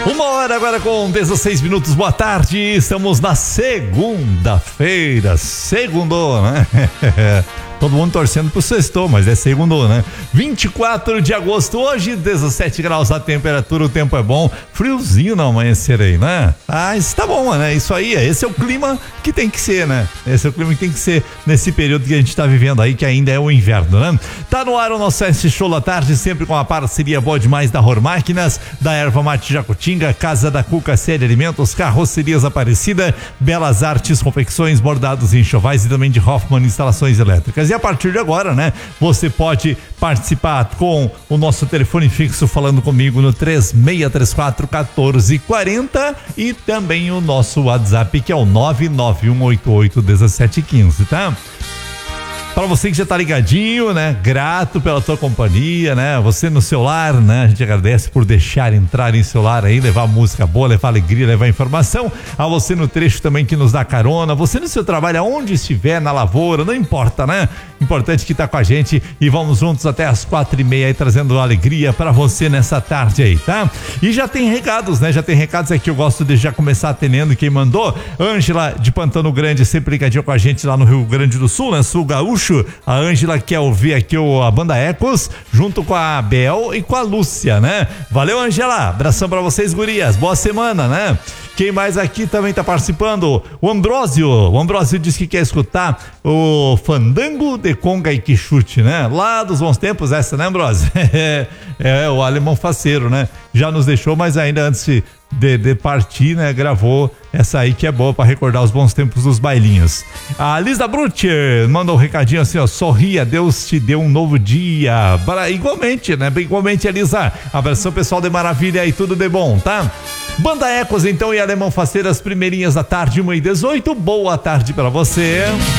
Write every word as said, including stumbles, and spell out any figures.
Uma hora agora com dezesseis minutos, boa tarde, estamos na segunda-feira, segundou, né? Todo mundo torcendo pro sextou, mas é segundo, né? vinte e quatro de agosto, hoje, dezessete graus a temperatura, o tempo é bom, friozinho no amanhecer aí, né? Ah, isso tá bom, né? Isso aí, esse é o clima que tem que ser, né? Esse é o clima que tem que ser nesse período que a gente tá vivendo aí, que ainda é o inverno, né? Tá no ar o nosso S Show da Tarde, sempre com a parceria boa demais da Ror Máquinas, da Erva Mate Jacutinga, Casa da Cuca Série Alimentos, Carrocerias Aparecida, Belas Artes, Confecções, Bordados e Enxovais e também de Hoffman Instalações Elétricas. E a partir de agora, né, você pode participar com o nosso telefone fixo falando comigo no três seis três quatro, um quatro quatro zero e também o nosso WhatsApp que é o nove nove um oito oito um sete um cinco, tá? Para você que já tá ligadinho, né? Grato pela tua companhia, né? Você no celular, né? A gente agradece por deixar entrar em celular aí, levar música boa, levar alegria, levar informação. A você no trecho também que nos dá carona. Você no seu trabalho, aonde estiver, na lavoura, não importa, né? Importante que tá com a gente e vamos juntos até as quatro e meia aí, trazendo alegria para você nessa tarde aí, tá? E já tem recados, né? Já tem recados aqui, eu gosto de já começar atendendo quem mandou. Ângela de Pantano Grande, sempre ligadinho com a gente lá no Rio Grande do Sul, né? Sul Gaúcho. A Ângela quer ouvir aqui o, a banda Ecos, junto com a Bel e com a Lúcia, né? Valeu, Ângela, abração pra vocês, gurias, boa semana, né? Quem mais aqui também tá participando? O Ambrósio, o Ambrósio diz que quer escutar o Fandango de Conga e Quixute, né? Lá dos bons tempos, essa, né, Ambrósio? É, é o alemão faceiro, né? Já nos deixou, mas ainda antes de, de, de partir, né, gravou essa aí que é boa pra recordar os bons tempos dos bailinhos. A Lisa Brutcher mandou um recadinho assim, ó, sorria, Deus te deu um novo dia. Para, igualmente, né? Igualmente, Elisa, abração pessoal de Maravilha e tudo de bom, tá? Banda Ecos, então, e Alemão Faceiro, as primeirinhas da tarde, uma e dezoito. Boa tarde pra você.